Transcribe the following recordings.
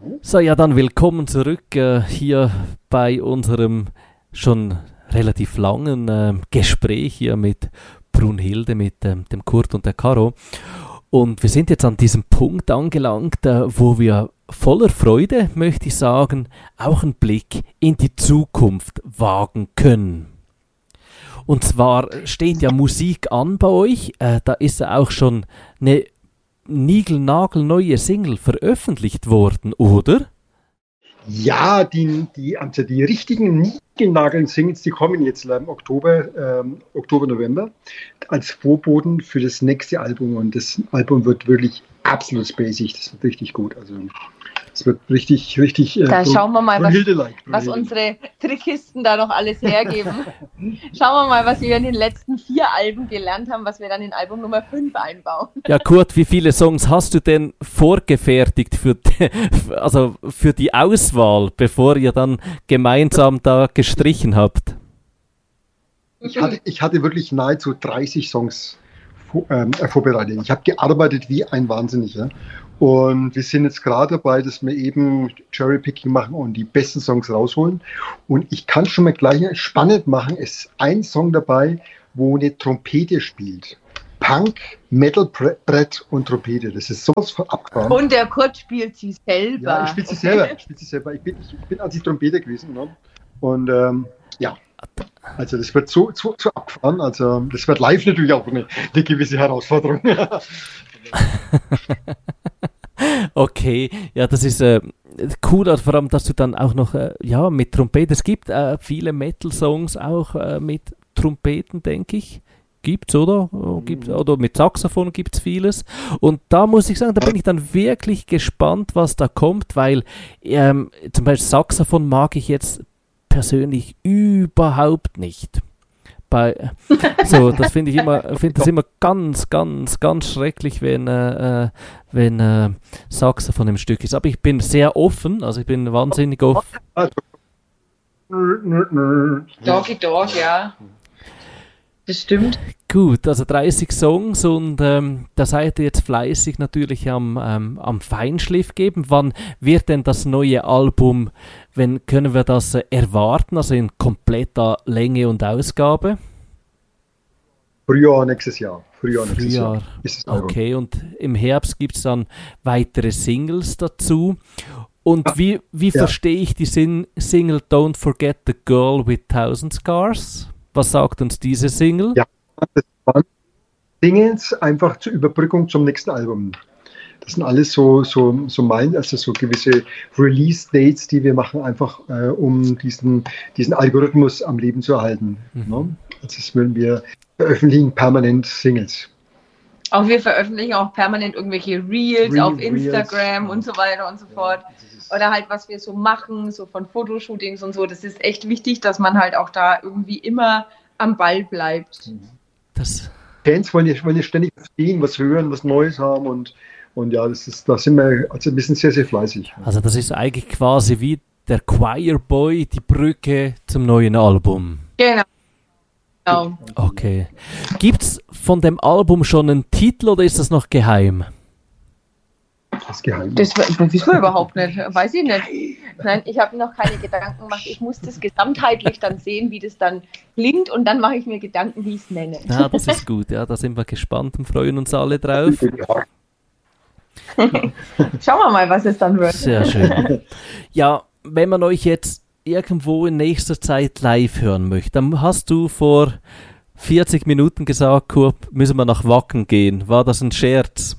So, ja, dann willkommen zurück hier bei unserem schon relativ langen Gespräch hier mit Brunhilde, mit dem Kurt und der Caro. Und wir sind jetzt an diesem Punkt angelangt, wo wir voller Freude, möchte ich sagen, auch einen Blick in die Zukunft wagen können. Und zwar steht ja Musik an bei euch, da ist ja auch schon eine niegelnagelneue Single veröffentlicht worden, oder? Ja, die richtigen Niegelnageln-Singles, die kommen jetzt im Oktober, November als Vorboten für das nächste Album. Und das Album wird wirklich absolut spacig. Das wird richtig gut. Also es wird richtig. Da schauen wir mal, was unsere Trickkisten da noch alles hergeben. Schauen wir mal, was wir in den letzten 4 Alben gelernt haben, was wir dann in Album Nummer 5 einbauen. Ja, Kurt, wie viele Songs hast du denn vorgefertigt für die Auswahl, bevor ihr dann gemeinsam da gestrichen habt? Ich hatte wirklich nahezu 30 Songs vorbereitet. Ich habe gearbeitet wie ein Wahnsinniger. Und wir sind jetzt gerade dabei, dass wir eben Cherry-Picking machen und die besten Songs rausholen. Und ich kann schon mal gleich spannend machen. Es ist ein Song dabei, wo eine Trompete spielt. Punk, Metal, Brett und Trompete. Das ist sowas von abgefahren. Und der Kurt spielt sie selber. Ja, ich spiele sie selber. Ich bin als die Trompete gewesen. Ne? Und ja. Also das wird so abgefahren. Also das wird live natürlich auch eine gewisse Herausforderung. Okay, ja, das ist cool, vor allem, dass du dann auch noch mit Trompeten, es gibt viele Metal-Songs auch mit Trompeten, denke ich. Gibt's, oder? Oder mit Saxophon gibt's vieles. Und da muss ich sagen, da bin ich dann wirklich gespannt, was da kommt, weil zum Beispiel Saxophon mag ich jetzt persönlich überhaupt nicht. Das finde ich immer ganz, ganz, ganz schrecklich, wenn Saxophon im Stück ist. Aber ich bin sehr offen, also ich bin wahnsinnig offen. Doggy Dog, ja. Das stimmt. Gut, also 30 Songs und da seid ihr jetzt fleißig natürlich am Feinschliff geben. Wann wird denn das neue Album, können wir das erwarten, also in kompletter Länge und Ausgabe? Frühjahr nächstes Jahr. Okay, und im Herbst gibt es dann weitere Singles dazu. Und wie verstehe ich die Single Don't Forget the Girl with 1000 Scars? Was sagt uns diese Single? Ja, das waren Singles einfach zur Überbrückung zum nächsten Album. Das sind alles so gewisse Release-Dates, die wir machen, einfach um diesen Algorithmus am Leben zu erhalten. Mhm. Ne? Also das wir veröffentlichen permanent Singles. Auch wir veröffentlichen auch permanent irgendwelche Reels auf Instagram und so weiter und so fort. Oder halt, was wir so machen, so von Fotoshootings und so. Das ist echt wichtig, dass man halt auch da irgendwie immer am Ball bleibt. Fans wollen ja ständig sehen, was hören, was Neues haben und ja, wir sind sehr, sehr fleißig. Also das ist eigentlich quasi wie der Choir Boy, die Brücke zum neuen Album. Genau. Okay. Gibt's von dem Album schon einen Titel oder ist das noch geheim? Das ist geheim. Das wissen wir überhaupt nicht. Weiß ich nicht. Nein, ich habe noch keine Gedanken gemacht. Ich muss das gesamtheitlich dann sehen, wie das dann klingt und dann mache ich mir Gedanken, wie ich es nenne. Ja, das ist gut. Ja, da sind wir gespannt und freuen uns alle drauf. Schauen wir mal, was es dann wird. Sehr schön. Ja, wenn man euch jetzt irgendwo in nächster Zeit live hören möchte, dann hast du vor 40 Minuten gesagt, Kurt, müssen wir nach Wacken gehen. War das ein Scherz?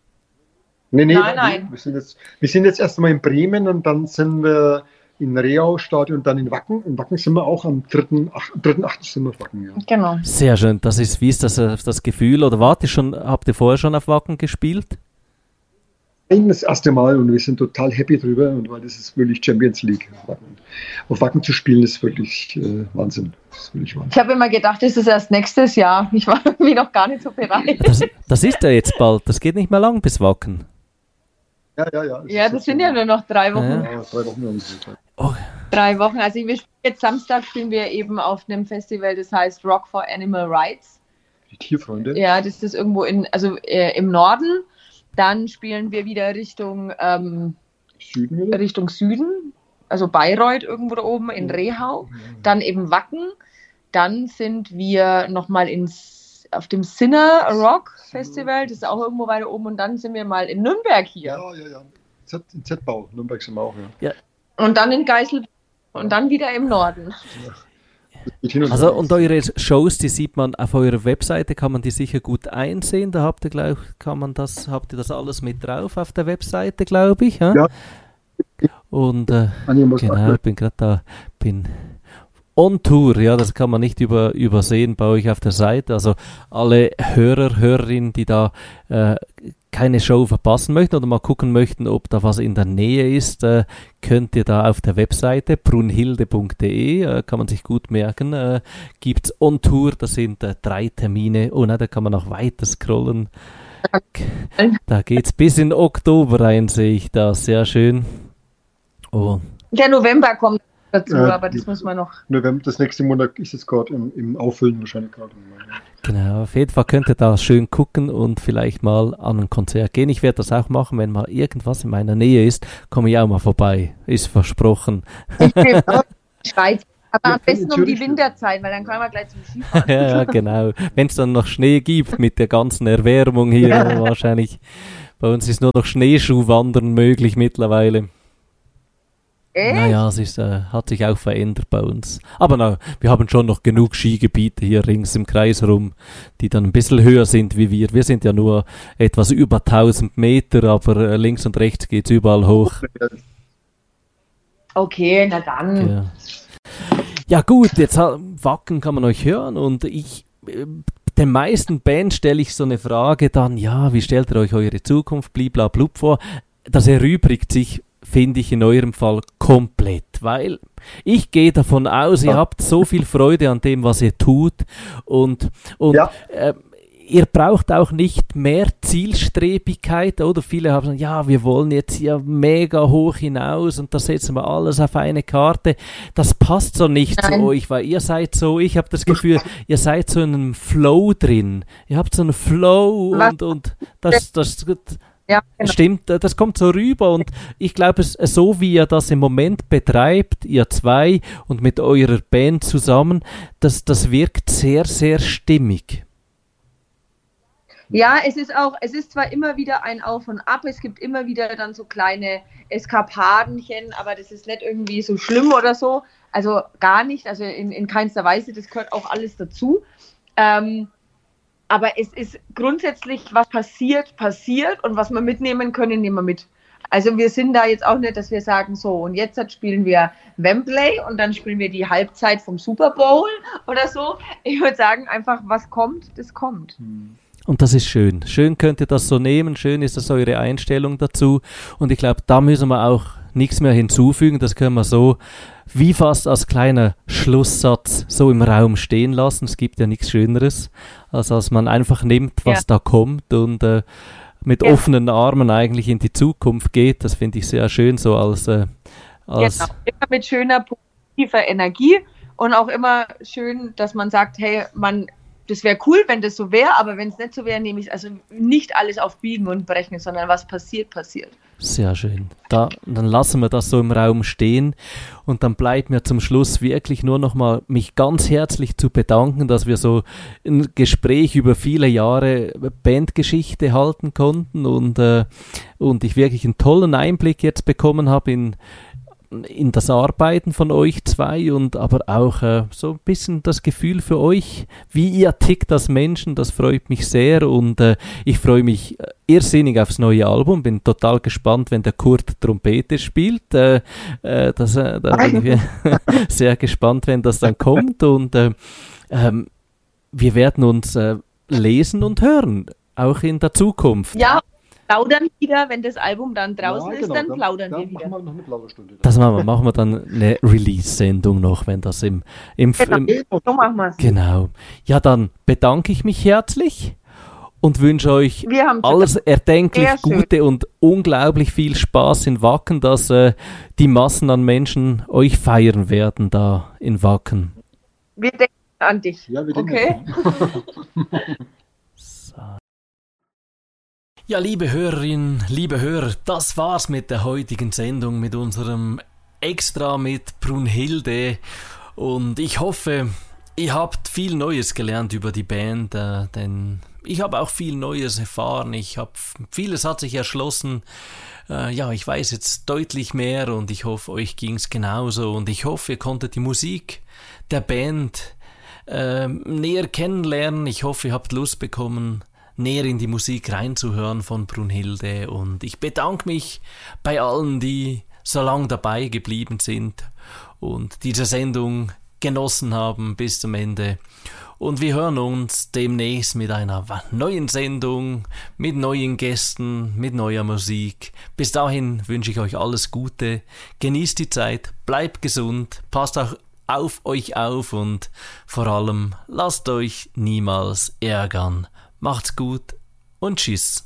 Nein. Wir sind jetzt erst einmal in Bremen und dann sind wir in Reau-Stadion und dann in Wacken. In Wacken sind wir auch am 3.8. sind wir auf Wacken, ja. Genau. Sehr schön. Wie ist das Gefühl? Oder habt ihr vorher schon auf Wacken gespielt? Das erste Mal und wir sind total happy drüber, und weil das ist wirklich Champions League. Auf Wacken zu spielen ist wirklich Wahnsinn. Ich habe immer gedacht, das ist erst nächstes Jahr. Ich war irgendwie noch gar nicht so bereit. Das ist ja jetzt bald. Das geht nicht mehr lang bis Wacken. Ja. Ja, das sind ja nur noch 3 Wochen. Ja, 3 Wochen. 3 Wochen. Also jetzt Samstag spielen wir eben auf einem Festival, das heißt Rock for Animal Rights. Die Tierfreunde. Ja, das ist irgendwo im Norden. Dann spielen wir wieder Richtung Süden wieder? Richtung Süden, also Bayreuth irgendwo da oben in Rehau, dann eben Wacken, dann sind wir nochmal auf dem Sinner Rock Festival, das ist auch irgendwo weiter oben, und dann sind wir mal in Nürnberg hier. Ja. In Z-Bau, Nürnberg sind wir auch, ja. Und dann in Geiselberg und dann wieder im Norden. Also und eure Shows, die sieht man auf eurer Webseite, kann man die sicher gut einsehen. Da habt ihr das alles mit drauf auf der Webseite, glaube ich. Ja. Und genau, ich bin gerade da, bin on Tour, ja, das kann man nicht übersehen bei euch auf der Seite. Also alle Hörerinnen, die da keine Show verpassen möchten oder mal gucken möchten, ob da was in der Nähe ist, könnt ihr da auf der Webseite brunhilde.de, kann man sich gut merken, gibt's on Tour, das sind 3 Termine, da kann man auch weiter scrollen. Da geht's bis in Oktober rein, sehe ich da, sehr schön. Oh. Der November kommt dazu, aber das muss man noch. November, das nächste Monat ist es gerade im Auffüllen wahrscheinlich gerade. Genau, auf jeden Fall könnt ihr da schön gucken und vielleicht mal an ein Konzert gehen. Ich werde das auch machen, wenn mal irgendwas in meiner Nähe ist, komme ich auch mal vorbei. Ist versprochen. Ich bin in Schweiz, aber am besten um die Winterzeit, weil dann können wir gleich zum Skifahren. Ja, genau. Wenn es dann noch Schnee gibt mit der ganzen Erwärmung hier, wahrscheinlich. Bei uns ist nur noch Schneeschuhwandern möglich mittlerweile. Echt? Naja, es hat sich auch verändert bei uns. Aber wir haben schon noch genug Skigebiete hier rings im Kreis rum, die dann ein bisschen höher sind wie wir. Wir sind ja nur etwas über 1000 Meter, aber links und rechts geht es überall hoch. Okay, na dann. Ja gut, jetzt Wacken kann man euch hören und den meisten Bands stelle ich so eine Frage dann, ja, wie stellt ihr euch eure Zukunft, bliblablub vor? Das erübrigt sich, finde ich, in eurem Fall komplett, weil ich gehe davon aus, ihr habt so viel Freude an dem, was ihr tut und ihr braucht auch nicht mehr Zielstrebigkeit, oder? Viele haben gesagt, ja, wir wollen jetzt hier mega hoch hinaus und da setzen wir alles auf eine Karte. Das passt so nicht zu euch, weil ihr seid so, ich habe das Gefühl, ihr seid so in einem Flow drin. Ihr habt so einen Flow und das ja, genau. Stimmt, das kommt so rüber und ich glaube, so wie ihr das im Moment betreibt, ihr zwei und mit eurer Band zusammen, das wirkt sehr, sehr stimmig. Ja, es ist zwar immer wieder ein Auf und Ab, es gibt immer wieder dann so kleine Eskapadenchen, aber das ist nicht irgendwie so schlimm oder so, also gar nicht, also in keinster Weise, das gehört auch alles dazu. Aber es ist grundsätzlich, was passiert und was wir mitnehmen können, nehmen wir mit. Also wir sind da jetzt auch nicht, dass wir sagen, so und jetzt spielen wir Wembley und dann spielen wir die Halbzeit vom Super Bowl oder so. Ich würde sagen, einfach was kommt, das kommt. Und das ist schön. Schön könnt ihr das so nehmen, schön ist das eure Einstellung dazu und ich glaube, da müssen wir auch nichts mehr hinzufügen, das können wir so wie fast als kleiner Schlusssatz so im Raum stehen lassen. Es gibt ja nichts Schöneres, als man einfach nimmt, was da kommt und mit offenen Armen eigentlich in die Zukunft geht. Das finde ich sehr schön, so als genau. Immer mit schöner, positiver Energie und auch immer schön, dass man sagt, hey, das wäre cool, wenn das so wäre, aber wenn es nicht so wäre, nehme ich also nicht alles auf Biegen und Brechen, sondern was passiert. Sehr schön. Dann lassen wir das so im Raum stehen und dann bleibt mir zum Schluss wirklich nur noch mal mich ganz herzlich zu bedanken, dass wir so ein Gespräch über viele Jahre Bandgeschichte halten konnten und ich wirklich einen tollen Einblick jetzt bekommen habe in das Arbeiten von euch zwei und aber auch so ein bisschen das Gefühl für euch, wie ihr tickt als Menschen, das freut mich sehr und ich freue mich irrsinnig aufs neue Album, bin total gespannt, wenn der Kurt Trompete spielt, da bin ich sehr gespannt, wenn das dann kommt und wir werden uns lesen und hören, auch in der Zukunft. Ja. Plaudern wieder, wenn das Album dann draußen ist, dann plaudern wir wieder. Machen wir noch eine Plauderstunde. Das machen wir dann eine Release-Sendung noch, wenn das im so machen wir es. Genau. Ja, dann bedanke ich mich herzlich und wünsche euch alles erdenklich Gute und unglaublich viel Spaß in Wacken, dass die Massen an Menschen euch feiern werden da in Wacken. Wir denken an dich. Ja, wir denken an dich. Ja, liebe Hörerinnen, liebe Hörer, das war's mit der heutigen Sendung, mit unserem Extra mit Brunhilde. Und ich hoffe, ihr habt viel Neues gelernt über die Band, denn ich habe auch viel Neues erfahren. Vieles hat sich erschlossen. Ja, ich weiß jetzt deutlich mehr und ich hoffe, euch ging's genauso. Und ich hoffe, ihr konntet die Musik der Band näher kennenlernen. Ich hoffe, ihr habt Lust bekommen, näher in die Musik reinzuhören von Brunhilde. Und ich bedanke mich bei allen, die so lange dabei geblieben sind und diese Sendung genossen haben bis zum Ende. Und wir hören uns demnächst mit einer neuen Sendung, mit neuen Gästen, mit neuer Musik. Bis dahin wünsche ich euch alles Gute, genießt die Zeit, bleibt gesund, passt auch auf euch auf und vor allem lasst euch niemals ärgern. Macht's gut und tschüss.